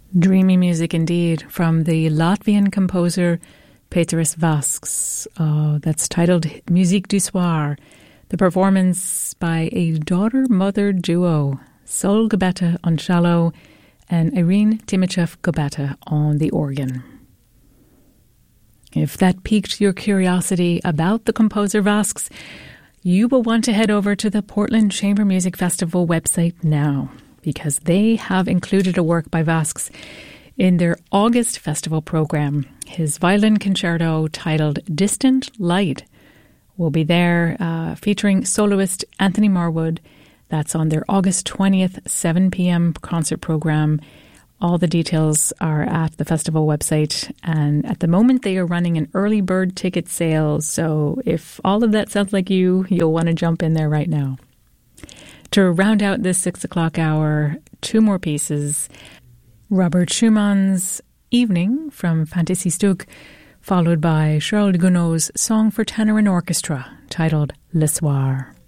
Dreamy music indeed from the Latvian composer Péteris Vasks. That's titled Musique du Soir. The performance by a daughter-mother duo, Sol Gabetta on cello and Irene Timochev-Gabetta on the organ. If that piqued your curiosity about the composer Vasks, you will want to head over to the Portland Chamber Music Festival website now, because they have included a work by Vasks in their August festival program. His violin concerto titled Distant Light will be there, featuring soloist Anthony Marwood. That's on their August 20th, 7 p.m. concert program. All the details are at the festival website, and at the moment they are running an early bird ticket sale, so if all of that sounds like you, you'll want to jump in there right now. To round out this 6 o'clock hour, two more pieces. Robert Schumann's Evening from Fantasiestücke, followed by Charles Gounod's Song for Tenor and Orchestra, titled Le Soir.